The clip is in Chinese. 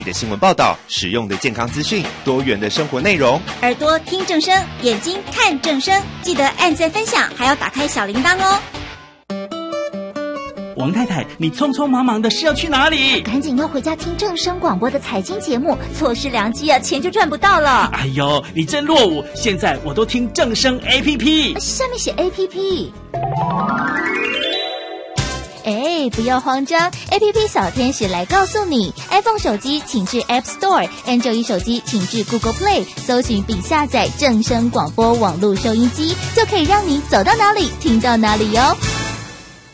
的新闻报道，实用的健康资讯，多元的生活内容。 耳朵听正声，眼睛看正声，记得按赞分享，还要打开小铃铛哦。 王太太，你匆匆忙忙的是要去哪里？ 赶紧要回家听正声广播的财经节目，错失良机啊，钱就赚不到了。 哎呦，你真落伍！现在我都听正声 APP， 下面写 APP。不要慌张 ，APP 小天使来告诉你 ，iPhone 手机请至 App Store，Android 手机请至 Google Play， 搜寻并下载正声广播网络收音机，就可以让你走到哪里听到哪里哟。